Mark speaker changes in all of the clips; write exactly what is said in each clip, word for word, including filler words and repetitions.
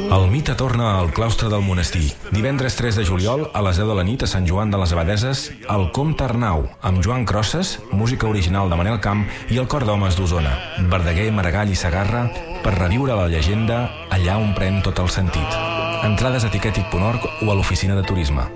Speaker 1: El mite torna al claustre del monestir. Divendres tres de juliol, a les deu de la nit, a Sant Joan de les Abadeses, el Comte Arnau, amb Joan Crosses, música original de Manel Camp, i el Cor d'Homes d'Osona, Verdaguer, Maragall i Segarra, per reviure la llegenda allà on pren tot el sentit. Entrades a tiquetic punt org o a l'oficina de turisme.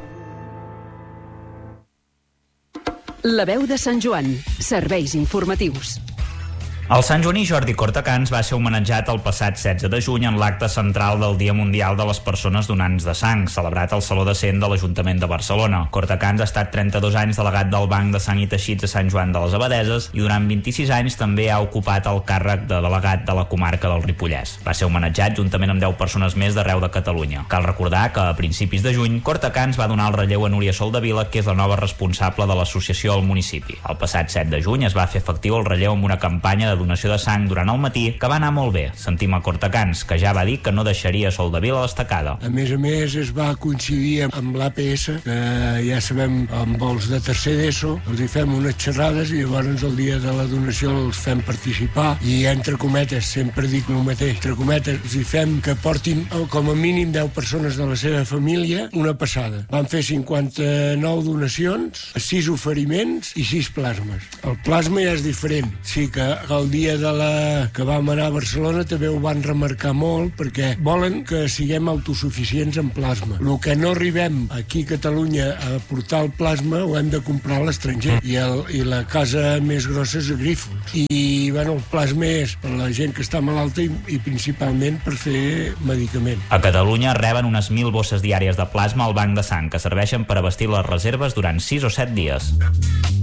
Speaker 2: La veu de Sant Joan. Serveis informatius.
Speaker 3: El santjoaní Jordi Cortacans va ser homenatjat el passat setze de juny en l'acte central del Dia Mundial de les Persones Donants de Sang, celebrat al Saló de Cent de l'Ajuntament de Barcelona. Cortacans ha estat trenta-dos anys delegat del Banc de Sang i Teixits a Sant Joan de les Abadeses i durant vint-i-sis anys també ha ocupat el càrrec de delegat de la comarca del Ripollès. Va ser homenatjat juntament amb deu persones més d'arreu de Catalunya. Cal recordar que a principis de juny, Cortacans va donar el relleu a Núria Soldevila, que és la nova responsable de l'associació al municipi. El passat set de juny es va fer efectiu el relleu amb una campanya de donació de sang durant el matí, que va anar molt bé. Sentim a Cortacans, que ja va dir que no deixaria Soldevila a l'estacada.
Speaker 4: A més a més, es va coincidir amb l'A P S, que ja sabem, amb els de tercer d'ESO, els hi fem unes xerrades i llavors el dia de la donació els fem participar i, entre cometes, sempre dic el mateix, entre cometes, els hi fem que portin com a mínim deu persones de la seva família una passada. Van fer cinquanta-nou donacions, sis oferiments i sis plasmes. El plasma ja és diferent. Sí que el dia de la que vam anar a Barcelona també ho van remarcar molt perquè volen que siguem autosuficients en plasma. El que no arribem aquí a Catalunya a portar el plasma ho hem de comprar a l'estranger i, el, i la casa més grossa és a Grífols. I bueno, el plasma és per la gent que està malalta i, i principalment per fer medicament.
Speaker 3: A Catalunya reben unes mil bosses diàries de plasma al Banc de Sang que serveixen per abastir les reserves durant sis o set dies.